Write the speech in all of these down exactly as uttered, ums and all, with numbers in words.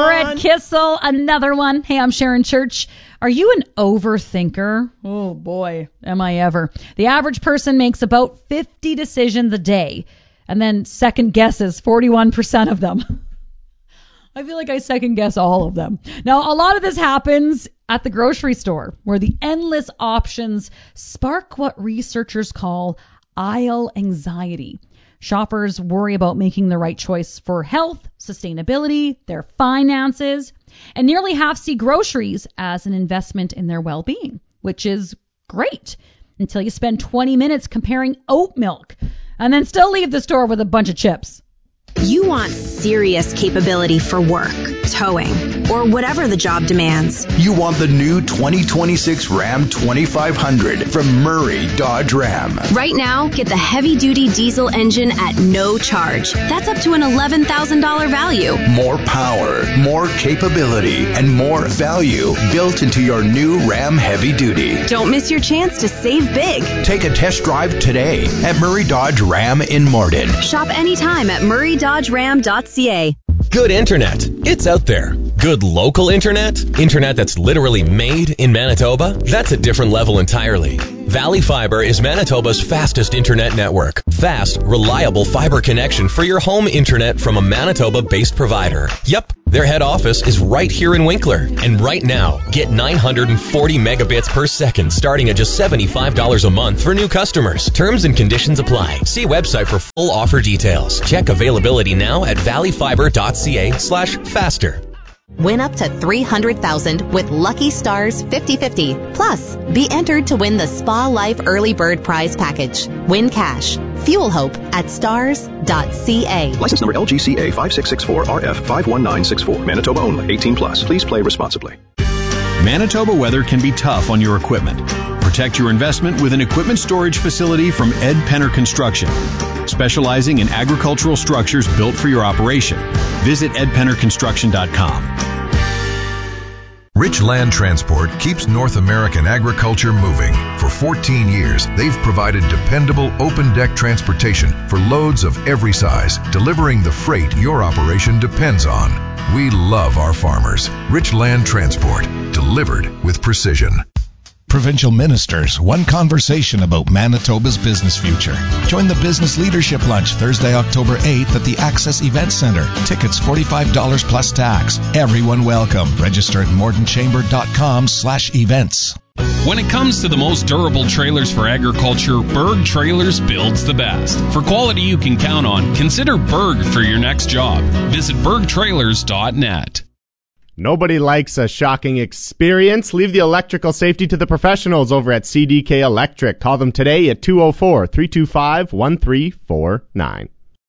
Brett Kissel, another one. Hey, I'm Sharon Church. Are you an overthinker? Oh, boy, am I ever. The average person makes about fifty decisions a day and then second guesses forty-one percent of them. I feel like I second guess all of them. Now, a lot of this happens at the grocery store, where the endless options spark what researchers call aisle anxiety. Shoppers worry about making the right choice for health, sustainability, their finances, and nearly half see groceries as an investment in their well-being, which is great until you spend twenty minutes comparing oat milk and then still leave the store with a bunch of chips. You want serious capability for work, towing, or whatever the job demands. You want the new twenty twenty-six Ram twenty-five hundred from Murray Dodge Ram. Right now, get the heavy-duty diesel engine at no charge. That's up to an eleven thousand dollars value. More power, more capability, and more value built into your new Ram Heavy Duty. Don't miss your chance to save big. Take a test drive today at Murray Dodge Ram in Morden. Shop anytime at murray dodge ram dot c a. Good internet. It's out there. Good local internet? Internet that's literally made in Manitoba? That's a different level entirely. Valley Fiber is Manitoba's fastest internet network. Fast, reliable fiber connection for your home internet from a Manitoba-based provider. Yep, their head office is right here in Winkler. And right now, get nine hundred forty megabits per second starting at just seventy-five dollars a month for new customers. Terms and conditions apply. See website for full offer details. Check availability now at valley fiber dot c a slash faster. Win up to three hundred thousand dollars with Lucky Stars fifty fifty. Plus, be entered to win the Spa Life Early Bird Prize Package. Win cash. Fuel hope at stars dot c a. License number L G C A five six six four R F five one nine six four. Manitoba only. eighteen plus. Please play responsibly. Manitoba weather can be tough on your equipment. Protect your investment with an equipment storage facility from Ed Penner Construction, specializing in agricultural structures built for your operation. Visit ed penner construction dot com. Rich Land Transport keeps North American agriculture moving. For fourteen years, they've provided dependable open-deck transportation for loads of every size, delivering the freight your operation depends on. We love our farmers. Rich Land Transport, delivered with precision. Provincial Ministers, one conversation about Manitoba's business future. Join the Business Leadership Lunch Thursday, October eighth at the Access Event Center. Tickets forty-five dollars plus tax. Everyone welcome. Register at mortonchamber.com slash events. When it comes to the most durable trailers for agriculture, Berg Trailers builds the best. For quality you can count on, consider Berg for your next job. Visit berg trailers dot net. Nobody likes a shocking experience. Leave the electrical safety to the professionals over at C D K Electric. Call them today at two oh four, three two five, one three four nine.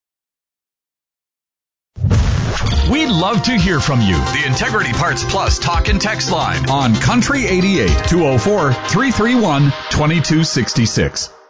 We'd love to hear from you. The Integrity Parts Plus talk and text line on Country eighty-eight, two oh four, three three one, two two six six.